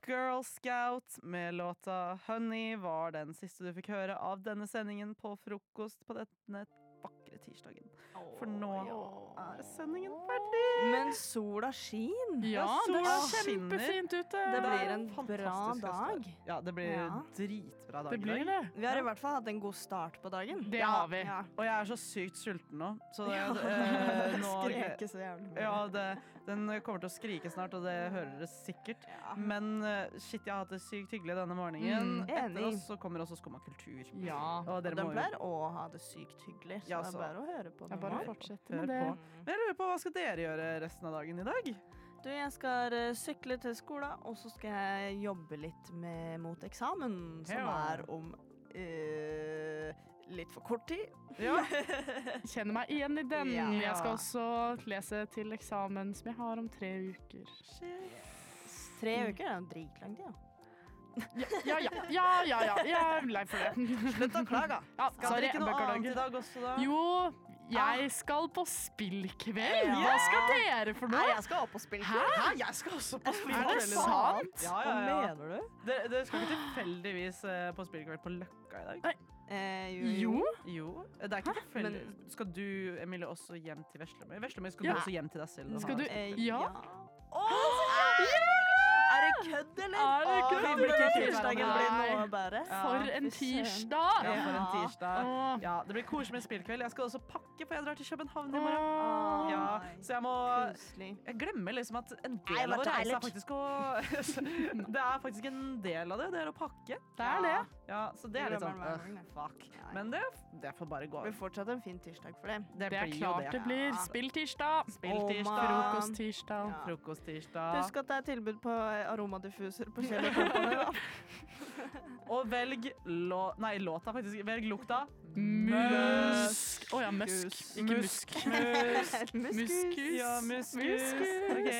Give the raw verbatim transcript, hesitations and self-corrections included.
Girl Scout med låta Honey var den siste du fikk høre av denne sendingen på frokost på denne vakre tirsdagen. For nå er sendingen ferdig. Men sola skin. Ja, Ja, det er sola kjempefint ute. Det blir er en bra fantastisk dag. fest. Ja, det blir Ja. dritbra dag Det i blir dag. det. Vi har i hvert fall hatt en god start på dagen. Det har vi. Ja. Og jeg er så sykt sulten nå. Så det, Ja. eh, nå Skreke så jævlig mye. Ja, det, den kommer til å skrike snart, og det hører dere sikkert. Ja. Men eh, shit, jeg har hatt det sykt hyggelig denne morgenen. Mm, Etter enig. oss så kommer også Skumma kultur. Ja. Og dere Den må jo pleier å ha det sykt hyggelig, så Ja, det er så- bare å høre på. Jeg den bare nå. fortsetter hør med det. på. Men jeg lurer på, hva skal dere gjøre resten av dagen i dag? Du, jeg skal eh, sykle til skolen, og så skal jeg jobbe litt med mot eksamen, som Ja. er om eh, litt for kort tid. Ja, Kjenner meg igjen i den. Ja. Jeg skal også lese til eksamen som jeg har om tre uker. Tre uker er jo dritlang tid, ja. Ja, ja, ja, ja, ja, ja. Jeg er lei for det. Slutt å klage. Ja, skal sorry, dere ikke noe jeg beklager. annet i dag også, da? Jo, jeg skal på spillkveld. Ja. Hva skal dere for Nei, noe? jeg skal opp og spille. Hæ? Jeg skal også på Er det spillkveld. sant? Ja, ja, Hva ja. mener du? Dere, dere skal ikke tilfeldigvis eh, på spillkveld på Løkka i dag? Nei. Eh, Jo. Jo. Det er ikke tilfeldig. Skal du, Emilie, også hjem til Veslemøy? Veslemøy skal Ja. du også hjem til deg selv? og Skal ha- du- Eh, Ja. Å, er det kødd, eller? Er det kødd? Kan Det blir ikke ikke tirsdagen kødd. bli Nei. noe bedre? For Ja, en fy søren. tirsdag! Ja, for en Ja. tirsdag. Åh. Ja, det blir koselig med spillkveld. Jeg skal også pakke, for jeg drar til København i Åh. morgen. Ja, så jeg må Koselig. Jeg glemmer liksom at en Nei, del av å vet du, reise er Eilert. faktisk å Det er faktisk en del av det, det er å pakke. Det er det. Ja, så det er litt Det sånn glemmer man øh, hver gang, fuck. Ja, ja. Men det, det får bare gå. Det blir fortsatt en fin tirsdag for det. Det er blir jo klart det blir. Ja. Spilltirsdag. Spilltirsdag. Frokosttirsdag. Ja. Frokosttirsdag. Husk at det er tilbud på aromadiffuser på Kjell og Company, da. Og velg lå... Nei, låta faktisk. Velg lukta. Musk. Å ja, musk. Ikke musk. Mus. Muskus. Ja, muskus. Muskus. Ok,